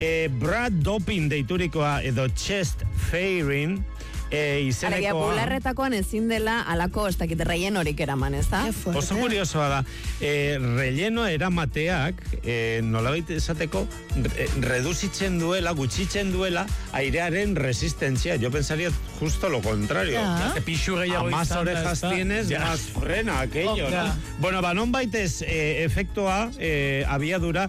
Brad Dopin deiturikoa edo chest fairing, izenekoa... Alegia, bularretakoan ezin dela alako, ez dakit, rellenorik eraman, ez da? Oso kuriosoa da, relleno eramateak, nolabait esateko, reduzitzen duela, gutxitzen duela, airearen resistentzia. Yo pensaría justo lo contrario. A más orejas tienes, más frena aquello, ¿no? Bueno, non baitez, efektua, abiadura,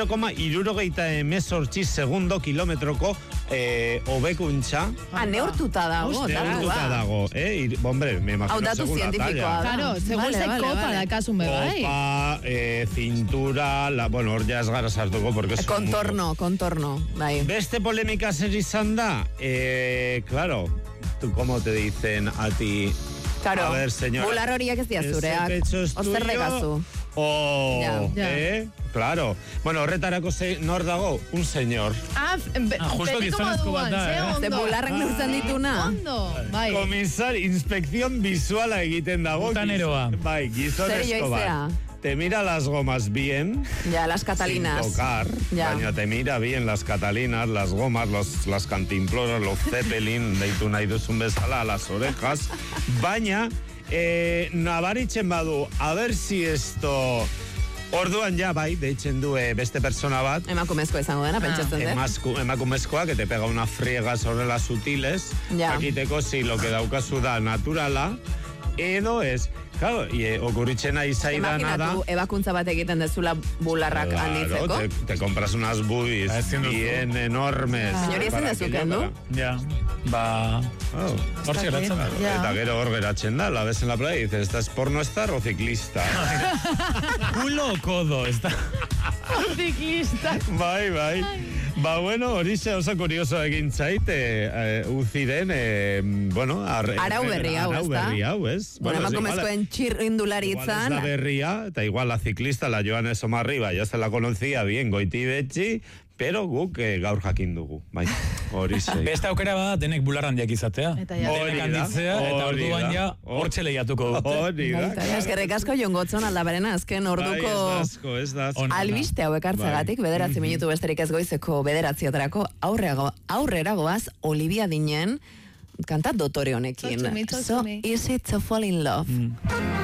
0,78 segundo kilometroko hobekuntza. Neurtuta dago. Neurtuta dago, hombre, me imagino según la talla. Claro, según se copa da caso un bebé. Copa, cintura, bueno, hor ya ez gara sartuko, porque es... Contorno, bai. Beste polémica zer izan da, claro, ¿tú cómo te dicen a ti? Claro, a ver, señora, bular horiak ez dira zureak, ozer regazu. Claro. Bueno, horretarako nor dago? Un señor. Justo gizonezko bat da, Ze bularrak neurtzen dituna. Ondo, bai. Komisar, inspekzion bizuala egiten dago. Butaneroa. Bai, gizonezko bat. Te mira las gomas bien. Ya, las catalinas. Sin tocar. Baina te mira bien las catalinas, las gomas, las cantimploras, los zeppelin, deitu nahi duzun bezala, las orejas. Baina, nabaritzen badu, a ver si esto... Orduan ja, bai, deitzen du beste persona bat. Emakumezkoa izango dena, pentsatzen dut. Emakumezkoa, que te pega una friega sobre las sutiles. Jakiteko si lo que daukazu da naturala, edo ez... Claro, okurritzen nahi zaidana da... Imaginatu, ebakuntza bat egiten dezula bularrak handitzeko. Claro, te compras unas boobies bien enormes. Señori, ezin dezuken du? Ja, ba... Hortxe geratzen da. Eta gero hor geratzen da, la ves en la playa y dices, ¿esta es pornostar o ciclista? Culo o codo, está... Ciclista. Bai. Ba, bueno, horixe oso kurioso egin zaite, uziren, bueno... Arau berri hau, ez? Bueno, emakumezkoen txirrindularitzan... Igual es la berria, eta igual la ciclista, la Joanes Omarriba, ya se la conocía bien, goiti betxi, pero guk gaur jakin dugu, bai, horixe. Beste aukera bada, denek bular handiak izatea. Denek handitzea, eta orduan ja, hortxe lehiatuko dute. Hori da. Eskerrik asko Jon Gotzon aldabarena, azken orduko... Ez da asko. Albiste hauek hartzagatik, 9 minutu besterik ez goizeko 9 aurrera goaz, Olivia Dinen, kanta dotore honekin. So easy to fall in love.